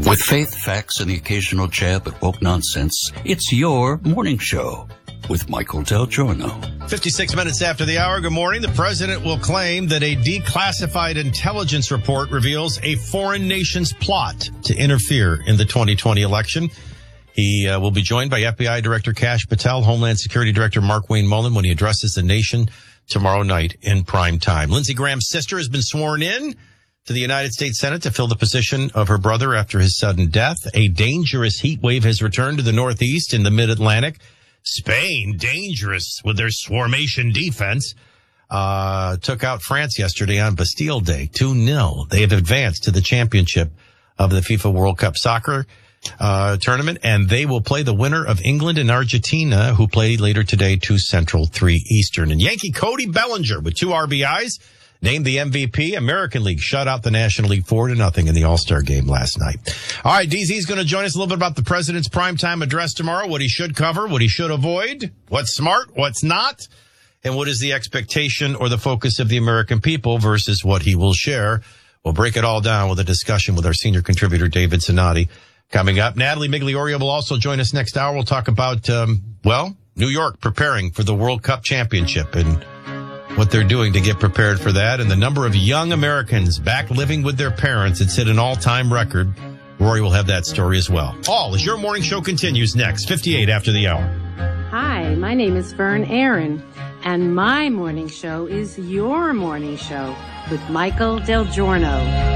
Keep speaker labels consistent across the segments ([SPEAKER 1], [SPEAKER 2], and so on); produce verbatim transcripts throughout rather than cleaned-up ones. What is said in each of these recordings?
[SPEAKER 1] With faith, facts, and the occasional jab at woke nonsense, it's your morning show with Michael Del Giorno.
[SPEAKER 2] fifty-six minutes after the hour, good morning. The president will claim that a declassified intelligence report reveals a foreign nation's plot to interfere in the twenty twenty election. He uh, will be joined by F B I Director Kash Patel, Homeland Security Director Markwayne Mullin when he addresses the nation tomorrow night in prime time. Lindsey Graham's sister has been sworn in to the United States Senate to fill the position of her brother after his sudden death. A dangerous heat wave has returned to the Northeast and the Mid-Atlantic. Spain, dangerous with their swarmation defense, uh, took out France yesterday on Bastille Day, two nil. They have advanced to the championship of the FIFA World Cup soccer uh, tournament, and they will play the winner of England and Argentina, who play later today, two Central, three Eastern. And Yankee Cody Bellinger with two R B Is, named the M V P. American League shut out the National League four to nothing in the All-Star game last night. All right, D Z's going to join us a little bit about the president's primetime address tomorrow, what he should cover, what he should avoid, what's smart, what's not, and what is the expectation or the focus of the American people versus what he will share. We'll break it all down with a discussion with our senior contributor, David Zanotti, coming up. Natalie Migliorio will also join us next hour. We'll talk about, um, well, New York preparing for the World Cup championship and what they're doing to get prepared for that, and the number of young Americans back living with their parents. It's hit an all-time record. Rory will have that story as well. All as your morning show continues next, fifty-eight after the hour.
[SPEAKER 3] Hi, my name is Fern Aaron, and my morning show is your morning show with Michael Del Giorno.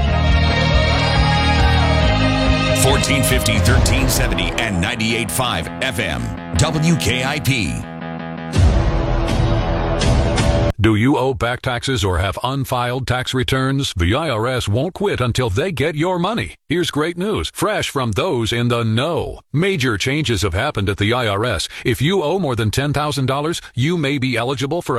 [SPEAKER 4] fourteen fifty, thirteen seventy, and ninety-eight point five F M. W K I P.
[SPEAKER 5] Do you owe back taxes or have unfiled tax returns? The I R S won't quit until they get your money. Here's great news, fresh from those in the know. Major changes have happened at the I R S. If you owe more than ten thousand dollars, you may be eligible for